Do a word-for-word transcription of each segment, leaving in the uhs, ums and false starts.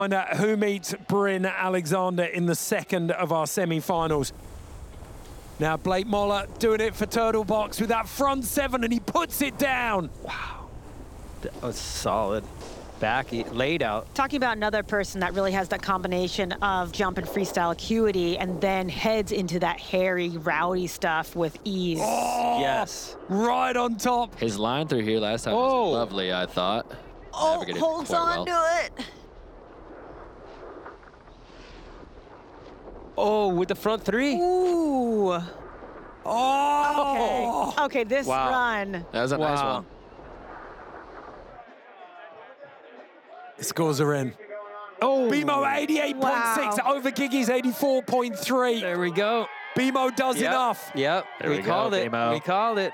Find out who meets Bryn Alexander in the second of our semi-finals. Now Blake Moller doing it for Turtle Box with that front seven, and he puts it down. Wow, that was solid. Back laid out. Talking about another person that really has that combination of jump and freestyle acuity and then heads into that hairy, rowdy stuff with ease. Oh, yes. Right on top. His line through here last time oh. was lovely, I thought. Oh, Navigated holds quite on well. to it. Oh, with the front three. Ooh. Oh. Okay, okay this Wow. run. That was a nice Wow. one. The scores are in. Oh. BMO eighty-eight point six Wow. over Giggy's eighty-four point three. There we go. BMO does Yep. enough. Yep. There we, we go, called it. BMO. We called it.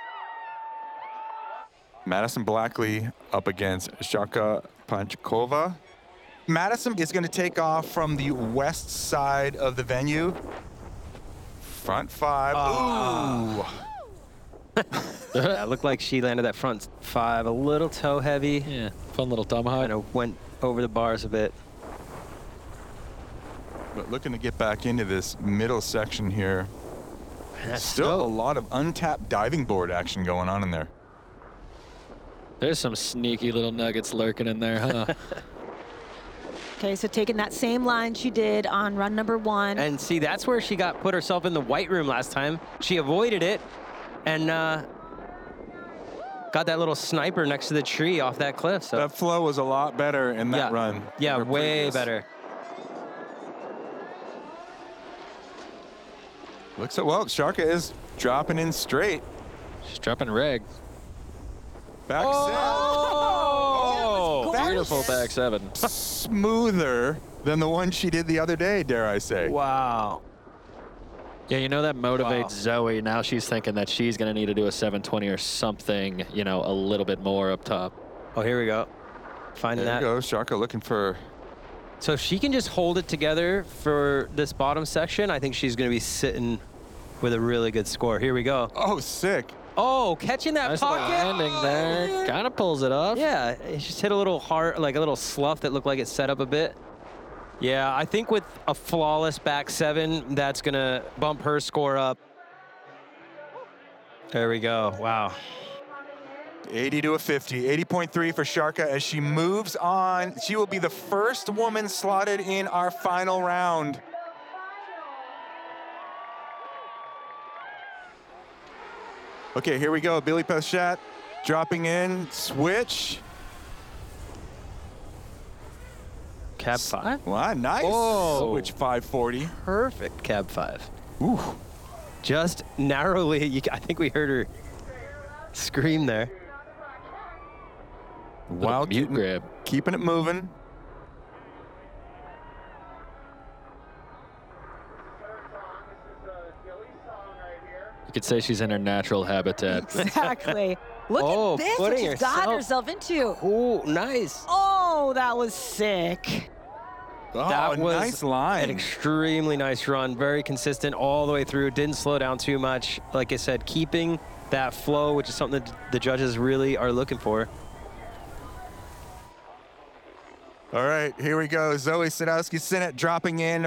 Madison Blackley up against Shaka Panchkova. Madison is going to take off from the west side of the venue. Front five. Oh. Ooh. Yeah, it looked like she landed that front five a little toe heavy. Yeah, fun little tomahawk. Kind of went over the bars a bit. But looking to get back into this middle section here. That's Still a so- lot of untapped diving board action going on in there. There's some sneaky little nuggets lurking in there, huh? Okay, so taking that same line she did on run number one. And see, that's where she got put herself in the white room last time. She avoided it and uh, got that little sniper next to the tree off that cliff. So That flow was a lot better in that yeah, run. yeah, than her way previous. better. Looks so well. Sharka is dropping in straight. She's dropping reg. Back Oh, That Beautiful was back seven. seven. Smoother than the one she did the other day, dare I say. wow. Yeah, you know that motivates Wow. Zoe. Now she's thinking that she's going to need to do a seven twenty or something, you know, a little bit more up top. Oh, here we go. Finding There that. you go. Sharka looking for. So if she can just hold it together for this bottom section, I think she's going to be sitting with a really good score. Here we go. Oh, sick. Oh, catching that Nice little pocket. landing there. Kind of pulls it off. Yeah, it just hit a little hard, like a little slough that looked like it set up a bit. Yeah, I think with a flawless back seven, that's going to bump her score up. There we go. Wow. eighty to a fifty. eighty point three for Sharka as she moves on. She will be the first woman slotted in our final round. Okay, here we go. Billy Pachat dropping in. Switch. Cab five? Wow, nice. Whoa. Switch five forty. Perfect cab five. Ooh. Just narrowly, you, I think we heard her scream there. Wow, mute keeping, grab. keeping it moving. You could say she's in her natural habitat. Exactly. Look Oh, at this, what putting she's got herself- herself into. Oh, nice. Oh, that was sick. Oh, That was nice line. An extremely nice run, very consistent all the way through. Didn't slow down too much. Like I said, keeping that flow, which is something that the judges really are looking for. All right, here we go. Zoe Sadowski-Sinnott dropping in.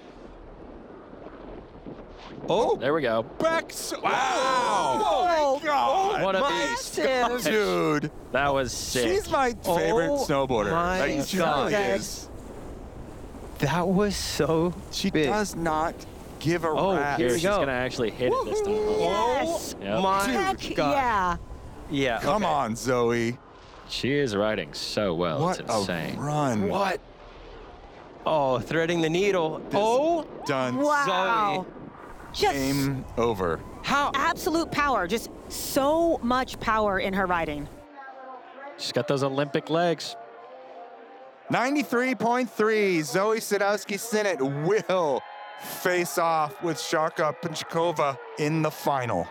Oh, There we go. back. s- Wow. Oh, my God. What a beast. massive. Dude, That was sick. she's my favorite Oh snowboarder. my Like, she God. really is. That was so She big. does not give a Oh, rat. here Here, we she's go. going to actually hit it this time. Yes. Yep. My Heck God. yeah. Yeah. Come okay. on, Zoe. She is riding so well. What it's a insane. run. What? Oh, threading the needle. Oh, Done. Wow. Just Game over. how? absolute power. Just so much power in her riding. She's got those Olympic legs. ninety-three point three. Zoe Sadowski-Sinnott will face off with Sharka Panchkova in the final.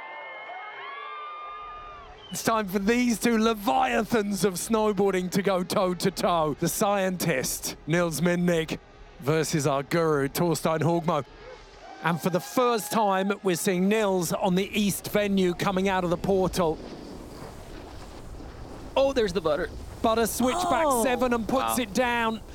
It's time for these two leviathans of snowboarding to go toe-to-toe. The scientist, Nils Minnig, versus our guru, Torstein Hogmo. And for the first time, we're seeing Nils on the east venue coming out of the portal. Oh, there's the butter. Butter switchback Oh. seven and puts Wow. it down.